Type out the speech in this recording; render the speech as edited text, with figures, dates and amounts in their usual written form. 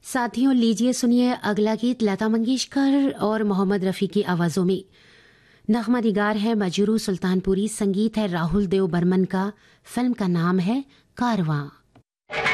साथियों, लीजिए सुनिए अगला गीत लता मंगेशकर और मोहम्मद रफ़ी की आवाज़ों में। नग़मा निगार है मजरू सुल्तानपुरी, संगीत है राहुल देव बर्मन का, फिल्म का नाम है कारवां।